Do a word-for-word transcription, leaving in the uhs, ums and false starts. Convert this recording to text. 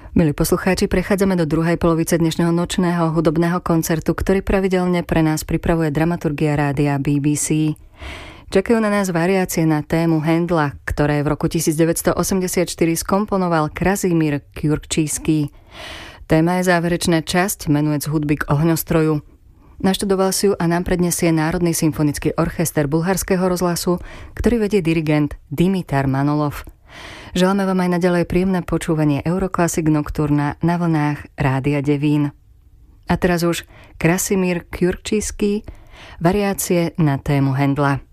Milí poslucháči, prechádzame do druhej polovice dnešného nočného hudobného koncertu, ktorý pravidelne pre nás pripravuje dramaturgia rádia bé bé cé. Čakajú na nás variácie na tému Handla, ktoré v roku devätnásťstoosemdesiatštyri skomponoval Krasimír Kjurkčísky. Téma je záverečná časť, menujúc hudby k ohňostroju. Naštudoval si ju a nám predniesie Národný symfonický orchester Bulharského rozhlasu, ktorý vedie dirigent Dimitar Manolov. Želáme vám aj naďalej príjemné počúvanie Euroclassic Nocturna na vlnách Rádia Devín. A teraz už Krasimír Kjurkčísky, variácie na tému Handla.